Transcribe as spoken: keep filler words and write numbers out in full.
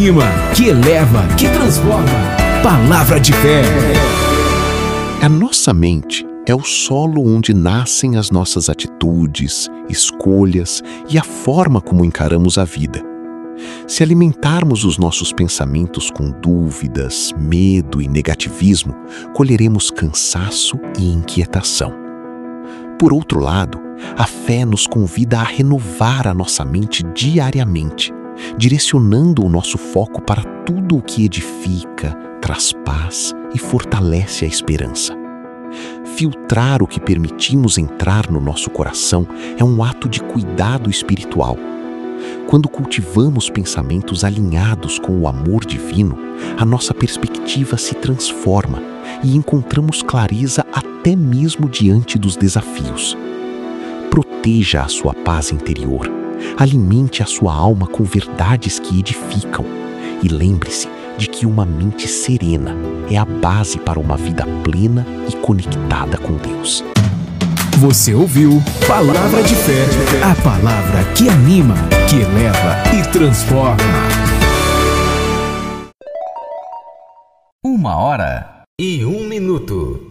anima, que eleva, que transforma. Palavra de fé. A nossa mente é o solo onde nascem as nossas atitudes, escolhas e a forma como encaramos a vida. Se alimentarmos os nossos pensamentos com dúvidas, medo e negativismo, colheremos cansaço e inquietação. Por outro lado, a fé nos convida a renovar a nossa mente diariamente, direcionando o nosso foco para tudo o que edifica, traz paz e fortalece a esperança. Filtrar o que permitimos entrar no nosso coração é um ato de cuidado espiritual. Quando cultivamos pensamentos alinhados com o amor divino, a nossa perspectiva se transforma e encontramos clareza até mesmo diante dos desafios. Proteja a sua paz interior, alimente a sua alma com verdades que edificam e lembre-se de que uma mente serena é a base para uma vida plena e conectada com Deus. Você ouviu Palavra de Fé, a palavra que anima, que eleva e transforma. Uma hora e um minuto.